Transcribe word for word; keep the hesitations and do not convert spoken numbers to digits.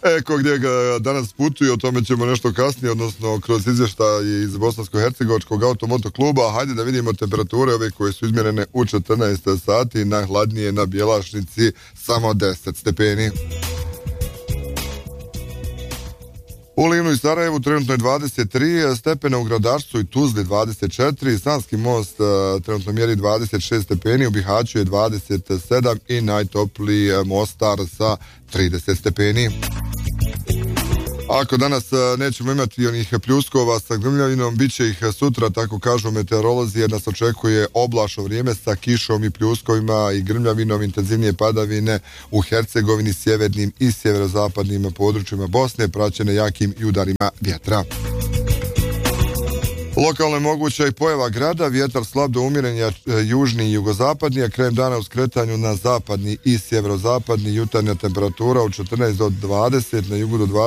Eko gdje ga danas putuju, o tome ćemo nešto kasnije, odnosno kroz izvještaj iz Bosansko-hercegovačkog automoto kluba. Hajde da vidimo temperature ove koje su izmjerene u četrnaest sati, najhladnije na Bjelašnici samo deset stepeni. U Livnu i Sarajevu trenutno je dvadeset tri stepena, u Gradačcu i Tuzli dvadeset četiri, Sanski most uh, trenutno mjeri dvadeset šest stepeni, u Bihaću je dvadeset sedam i najtopliji Mostar sa trideset stepeni. Ako danas nećemo imati onih pljuskova sa grmljavinom, bit će ih sutra, tako kažu meteorolozi, jer nas očekuje oblačno vrijeme sa kišom i pljuskovima i grmljavinom, intenzivnije padavine u Hercegovini, sjevernim i sjeverozapadnim područjima Bosne, praćene jakim i udarima vjetra. Lokalno je moguća i pojava grada, vjetar slab do umirenja južni i jugozapadni, a krajem dana u skretanju na zapadni i sjeverozapadni, jutarnja temperatura od četrnaest do dvadeset, na jugu do dvadeset.